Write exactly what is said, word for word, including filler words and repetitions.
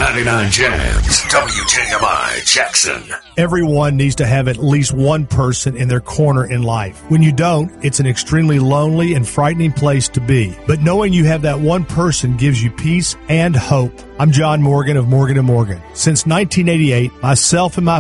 ninety-nine Jams, W J M I Jackson. Everyone needs to have at least one person in their corner in life. When you don't, it's an extremely lonely and frightening place to be. But knowing you have that one person gives you peace and hope. I'm John Morgan of Morgan and Morgan. Since nineteen eighty-eight, myself and my